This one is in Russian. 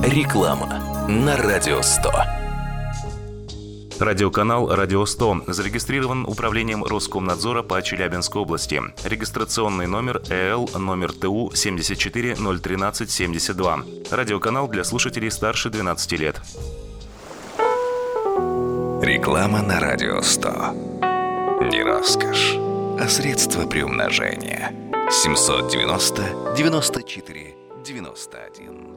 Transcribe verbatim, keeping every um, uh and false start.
Реклама на Радио сто. Радиоканал «Радио сто» зарегистрирован Управлением Роскомнадзора по Челябинской области. Регистрационный номер э л номер тэ у семьдесят четыре ноль тринадцать семьдесят два. Радиоканал для слушателей старше двенадцати лет. Реклама на Радио сто. Не роскошь, а средство приумножения. семьсот девяносто девяносто четыре девяносто один.